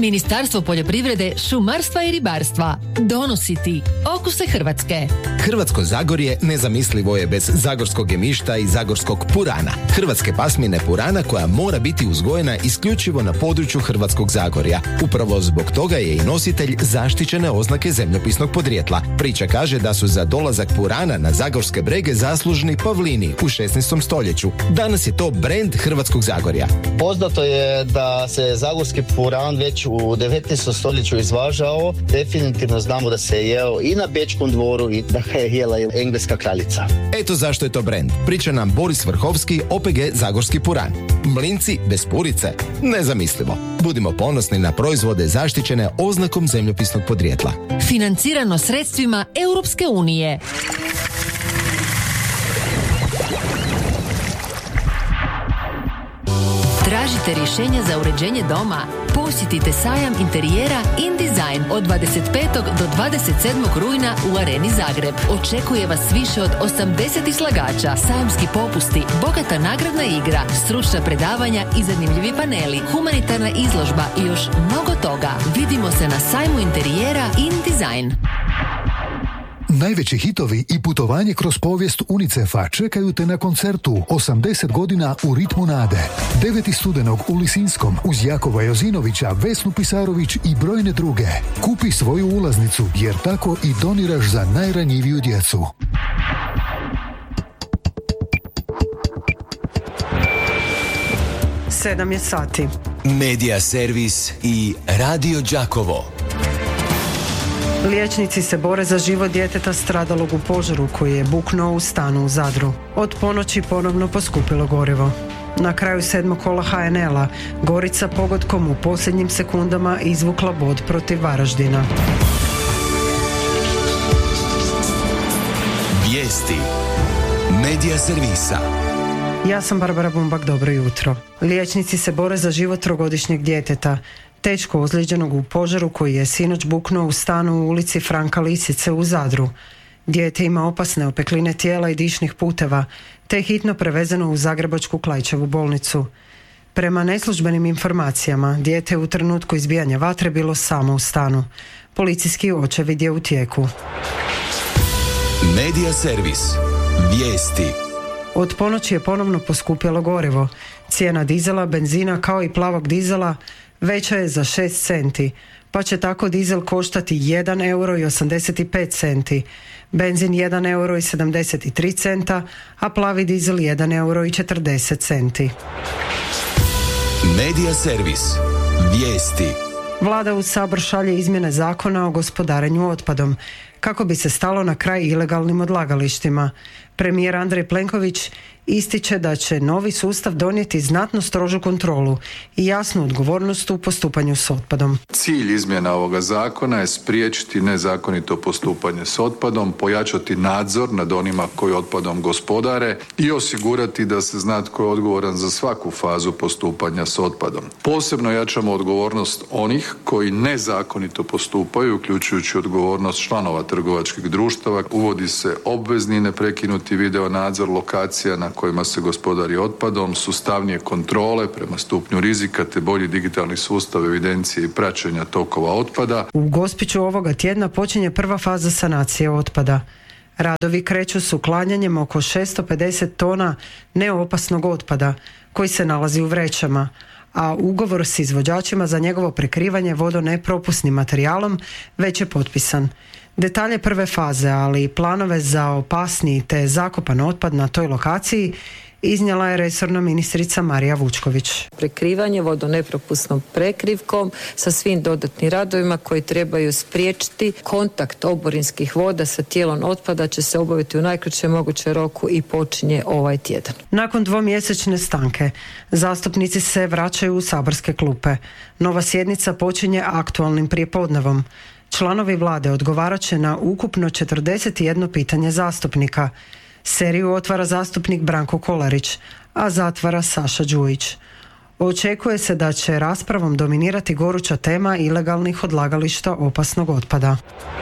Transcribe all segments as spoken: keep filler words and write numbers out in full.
Ministarstvo poljoprivrede, šumarstva i ribarstva donosi ti okuse Hrvatske. Hrvatsko Zagorje nezamislivo je bez zagorskog gemišta i zagorskog purana. Hrvatske pasmine purana koja mora biti uzgojena isključivo na području Hrvatskog Zagorja. Upravo zbog toga je i nositelj zaštićene oznake zemljopisnog podrijetla. Priča kaže da su za dolazak purana na zagorske brege zaslužni Pavlini u šesnaestom stoljeću. Danas je to brend Hrvatskog Zagorja. Poznato je da se zagorski puran već u devetnaestom stoljeću izvažao. Definitivno znamo da se je jeo i na Bečkom dvoru i da ga je jela i engleska kraljica. Eto zašto je to brend. Priča nam Boris Vrhovski, O P G Zagorski puran. Mlinci bez purice? Nezamislivo. Budimo ponosni na proizvode zaštićene oznakom zemljopisnog podrijetla. Financirano sredstvima Europske unije. Tražite rješenja za uređenje doma? Posjetite sajam interijera InDesign od dvadeset petog do dvadeset sedmog rujna u Areni Zagreb. Očekuje vas više od osamdeset izlagača, sajamski popusti, bogata nagradna igra, stručna predavanja i zanimljivi paneli, humanitarna izložba i još mnogo toga. Vidimo se na sajmu interijera InDesign. Najveći hitovi i putovanje kroz povijest UNICEF-a čekaju te na koncertu osamdeset godina u ritmu nade. deveti studenog u Lisinskom uz Jakova Jozinovića, Vesnu Pisarović i brojne druge. Kupi svoju ulaznicu jer tako i doniraš za najranjiviju djecu. Sedam je sati. Medija servis i Radio Đakovo. Liječnici se bore za život djeteta stradalog u požaru koji je buknuo u stanu u Zadru. Od ponoći ponovno poskupilo gorivo. Na kraju sedmog kola H N L-a Gorica pogodkom u posljednjim sekundama izvukla bod protiv Varaždina. Vijesti Medija servisa. Ja sam Barbara Bumbak, dobro jutro. Liječnici se bore za život trogodišnjeg djeteta, teško ozlijeđenog u požaru koji je sinoć buknuo u stanu u ulici Franka Lisice u Zadru. Dijete ima opasne opekline tijela i dišnih puteva, te je hitno prevezeno u Zagrebačku Klaićevu bolnicu. Prema neslužbenim informacijama, dijete u trenutku izbijanja vatre bilo samo u stanu. Policijski očevid je u tijeku. Medija servis. Vijesti. Od ponoći je ponovno poskupjelo gorivo. Cijena dizela, benzina kao i plavog dizela veća je za šest centi, pa će tako dizel koštati jedan euro i osamdeset pet centi, benzin jedan euro i sedamdeset tri centa, a plavi dizel jedan euro i četrdeset centi. Medija servis. Vijesti. Vlada u Sabor šalje izmjene zakona o gospodarenju otpadom, kako bi se stalo na kraj ilegalnim odlagalištima. Premijer Andrej Plenković ističe da će novi sustav donijeti znatno strožu kontrolu i jasnu odgovornost u postupanju s otpadom. Cilj izmjena ovoga zakona je spriječiti nezakonito postupanje s otpadom, pojačati nadzor nad onima koji otpadom gospodare i osigurati da se zna tko je odgovoran za svaku fazu postupanja s otpadom. Posebno jačamo odgovornost onih koji nezakonito postupaju, uključujući odgovornost članova trgovačkih društava. Uvodi se obvezni neprekinuti video nadzor lokacija na kojima se gospodari otpadom, sustavnije kontrole prema stupnju rizika te bolji digitalni sustav evidencije i praćenja tokova otpada. U Gospiću ovoga tjedna počinje prva faza sanacije otpada. Radovi kreću s uklanjanjem oko šesto pedeset tona neopasnog otpada koji se nalazi u vrećama, a ugovor s izvođačima za njegovo prekrivanje vodonepropusnim materijalom već je potpisan. Detalje prve faze, ali i planove za opasniji te zakopan otpad na toj lokaciji iznijela je resorna ministrica Marija Vučković. Prekrivanje vodonepropusnom prekrivkom sa svim dodatnim radovima koji trebaju spriječiti kontakt oborinskih voda sa tijelom otpada će se obaviti u najkraćem mogućem roku i počinje ovaj tjedan. Nakon dvomjesečne stanke zastupnici se vraćaju u saborske klupe. Nova sjednica počinje aktualnim prijepodnevom. Članovi vlade odgovarat će na ukupno četrdeset jedno pitanje zastupnika. Seriju otvara zastupnik Branko Kolarić, a zatvara Saša Đujić. Očekuje se da će raspravom dominirati goruća tema ilegalnih odlagališta opasnog otpada.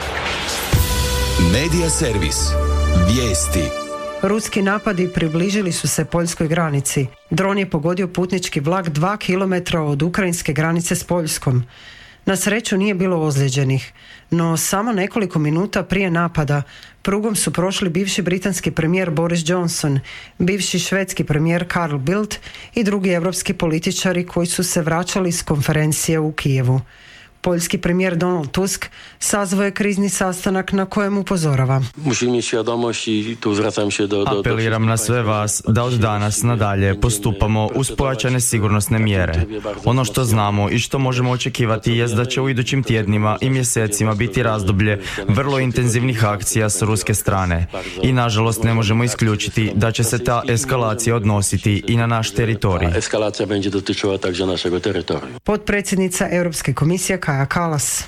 Medija servis. Vijesti. Ruski napadi približili su se poljskoj granici. Dron je pogodio putnički vlak dva kilometra od ukrajinske granice s Poljskom. Na sreću nije bilo ozlijeđenih, no samo nekoliko minuta prije napada prugom su prošli bivši britanski premijer Boris Johnson, bivši švedski premijer Carl Bildt i drugi europski političari koji su se vraćali s konferencije u Kijevu. Poljski premijer Donald Tusk sazvao je krizni sastanak na kojem upozorava. Apeliram na sve vas da od danas nadalje postupamo uz pojačane sigurnosne mjere. Ono što znamo i što možemo očekivati jest da će u idućim tjednima i mjesecima biti razdoblje vrlo intenzivnih akcija s ruske strane. I nažalost ne možemo isključiti da će se ta eskalacija odnositi i na naš teritorij. Potpredsjednica Europske komisije Kaja Kallas.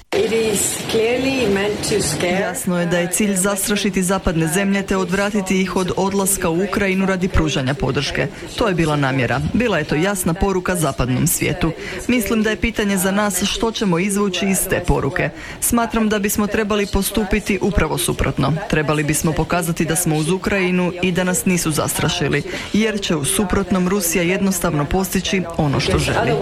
Jasno je da je cilj zastrašiti zapadne zemlje te odvratiti ih od odlaska u Ukrajinu radi pružanja podrške. To je bila namjera. Bila je to jasna poruka zapadnom svijetu. Mislim da je pitanje za nas što ćemo izvući iz te poruke. Smatram da bismo trebali postupiti upravo suprotno. Trebali bismo pokazati da smo uz Ukrajinu i da nas nisu zastrašili, jer će u suprotnom Rusija jednostavno postići ono što želi.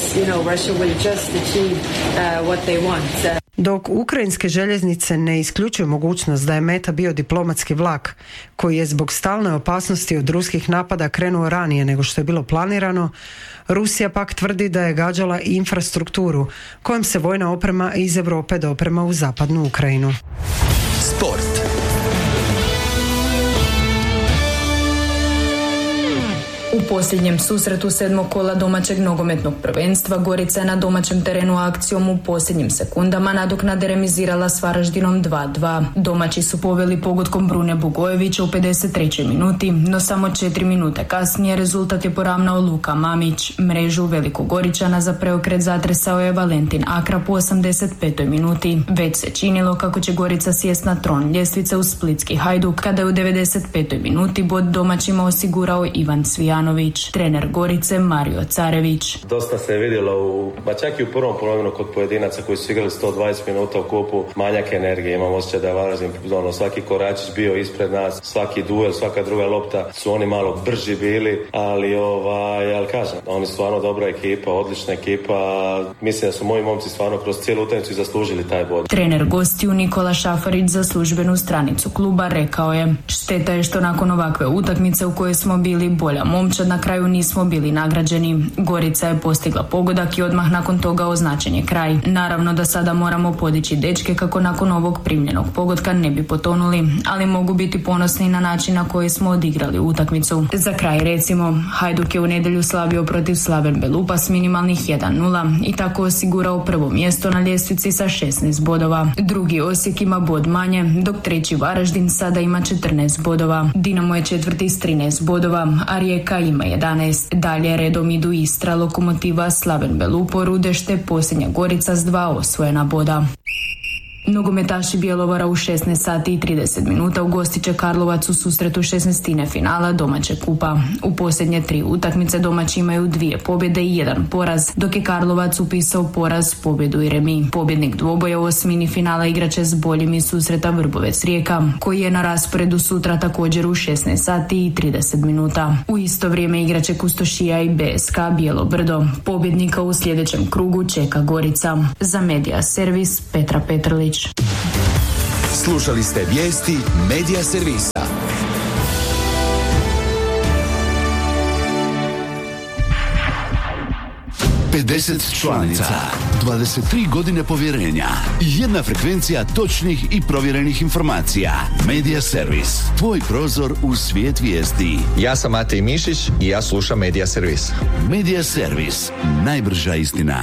Dok ukrajinske željeznice ne isključuju mogućnost da je meta bio diplomatski vlak koji je zbog stalne opasnosti od ruskih napada krenuo ranije nego što je bilo planirano, Rusija pak tvrdi da je gađala i infrastrukturu kojom se vojna oprema iz Europe doprema u zapadnu Ukrajinu. Sport. U posljednjem susretu sedmog kola domaćeg nogometnog prvenstva Gorica je na domaćem terenu akcijom u posljednjim sekundama nadoknade remizirala s Varaždinom dva dva. Domaći su poveli pogodkom Brune Bugojevića u pedeset trećoj minuti, no samo četiri minute kasnije rezultat je poravnao Luka Mamić. Mrežu Velikogoričana za preokret zatresao je Valentin Akrap u osamdeset petoj minuti. Već se činilo kako će Gorica sjest na tron ljestvice u splitski Hajduk kada je u devedeset petoj minuti bod domaćima osigurao Ivan Cvijanović. Trener Gorice Mario Carević. Dosta se je vidjelo, u, ma čak i u prvom polovinu kod pojedinaca koji su igrali sto dvadeset minuta u kupu, manjak energije. Imam osjećaj da je Varaždin, ono, svaki koračić bio ispred nas, svaki duel, svaka druga lopta su oni malo brži bili, ali ovaj, ali kažem, oni su stvarno dobra ekipa, odlična ekipa. Mislim da su moji momci stvarno kroz cijelu utakmicu zaslužili taj bod. Trener gostiju Nikola Šafarić za službenu stranicu kluba rekao je: šteta je što nakon ovakve utakmice u kojoj smo bili bolja momčad, na kraju nismo bili nagrađeni. Gorica je postigla pogodak i odmah nakon toga označen je kraj. Naravno da sada moramo podići dečke kako nakon ovog primljenog pogotka ne bi potonuli, ali mogu biti ponosni na način na koji smo odigrali utakmicu. Za kraj recimo, Hajduk je u nedjelju slavio protiv Slaven Belupa s minimalnih jedan nula i tako osigurao prvo mjesto na ljestvici sa šesnaest bodova. Drugi Osijek ima bod manje, dok treći Varaždin sada ima četrnaest bodova. Dinamo je četvrti s trinaest bodova, a Rijeka ima jedanaest. Dalje redom idu Istra, Lokomotiva, Slaven Belupo, Rudešte, posljednja Gorica s dva osvojena boda. Nogometaši Bjelovara u šesnaest sati i trideset minuta ugostit će Karlovac u susretu šesnaestine finala domaće kupa. U posljednje tri utakmice domaći imaju dvije pobjede i jedan poraz, dok je Karlovac upisao poraz, pobjedu i remi. Pobjednik dvoboja u osmini finala igraće s boljim iz susreta Vrbovec Rijeka, koji je na rasporedu sutra također u šesnaest sati i trideset minuta. U isto vrijeme igraće Kustošija i B S K Bijelo Brdo. Pobjednika u sljedećem krugu čeka Gorica. Za Medija Servis Petra Petrlić. Slušali ste vijesti Medija Servisa. pedeset članica, dvadeset tri godine povjerenja, jedna frekvencija točnih i provjerenih informacija. Medija Servis, tvoj prozor u svijet vijesti. Ja sam Matej Mišić i ja slušam Medija Servis. Medija Servis, najbrža istina.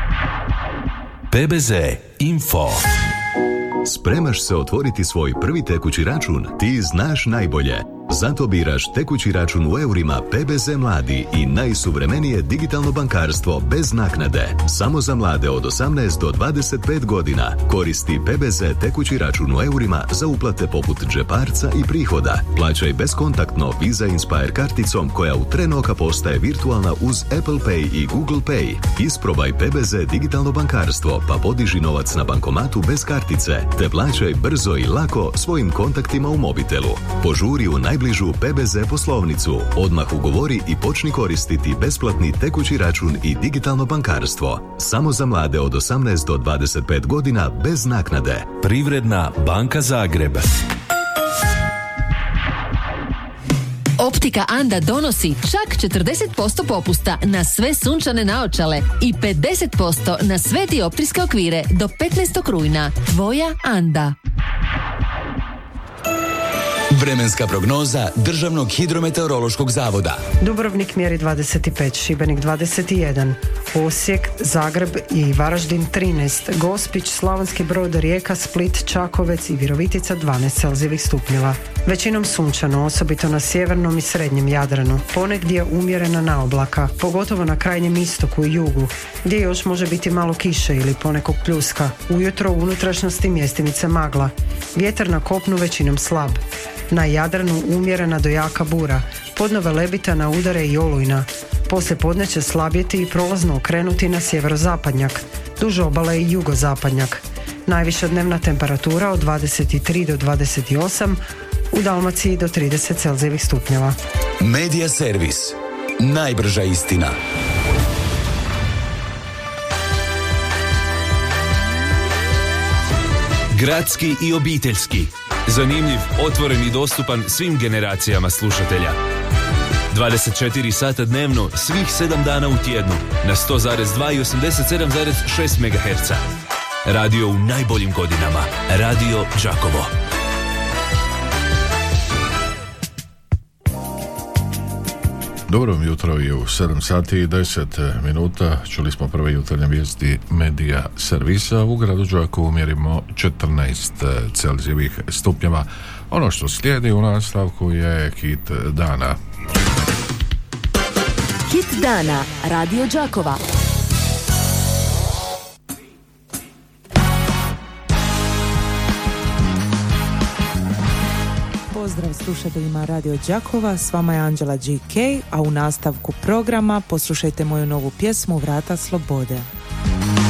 P B Z Info. Spremaš se otvoriti svoj prvi tekući račun? Ti znaš najbolje. Zato biraš tekući račun u eurima P B Z Mladi i najsuvremenije digitalno bankarstvo bez naknade. Samo za mlade od osamnaest do dvadeset pet godina. Koristi P B Z tekući račun u eurima za uplate poput džeparca i prihoda. Plaćaj beskontaktno Visa Inspire karticom koja u tren oka postaje virtualna uz Apple Pay i Google Pay. Isprobaj P B Z digitalno bankarstvo pa podiži novac na bankomatu bez kartice te plaćaj brzo i lako svojim kontaktima u mobitelu. Požuri u najbolje najbližu P B Z poslovnicu. Odmah ugovori i počni koristiti besplatni tekući račun i digitalno bankarstvo. Samo za mlade od osamnaest do dvadeset pet godina bez naknade. Privredna banka Zagreb. Optika Anda donosi čak četrdeset posto popusta na sve sunčane naočale i pedeset posto na sve dioptrijske okvire do petnaestog rujna. Tvoja Anda. Vremenska prognoza Državnog hidrometeorološkog zavoda. Dubrovnik mjeri dvadeset pet, Šibenik dvadeset jedan, Osijek, Zagreb i Varaždin trinaest, Gospić, Slavonski Brod, Rijeka, Split, Čakovec i Virovitica dvanaest celzijevih stupnjeva. Većinom sunčano, osobito na sjevernom i srednjem Jadranu. Ponegdje umjerena naoblaka, pogotovo na krajnjem istoku i jugu, gdje još može biti malo kiše ili ponekog pljuska. Ujutro u unutrašnjosti mjestimice magla. Vjetar na kopnu većinom slab. Na Jadranu umjerena do jaka bura, podno Velebita na udare i olujna. Poslije podne će slabjeti i prolazno okrenuti na sjeverozapadnjak, duž obale i jugozapadnjak. Najviša dnevna temperatura od dvadeset tri do dvadeset osam, u Dalmaciji do trideset celzijevih stupnjeva. Medija servis. Najbrža istina. Gradski i obiteljski. Zanimljiv, otvoren i dostupan svim generacijama slušatelja. dvadeset četiri sata dnevno, svih sedam dana u tjednu, na sto zarez dva i osamdeset sedam zarez šest megaherca. Radio u najboljim godinama. Radio Đakovo. Dobro vam jutro i u sedam sati i deset minuta. Čuli smo prve jutarnje vijesti Medija servisa. U gradu Đakovu mjerimo četrnaest celzijevih stupnjeva. Ono što slijedi u nastavku je hit dana. Hit dana Radio Đakova. Pozdrav slušateljima Radio Đakova, s vama je Anđela G K, a u nastavku programa poslušajte moju novu pjesmu Vrata slobode.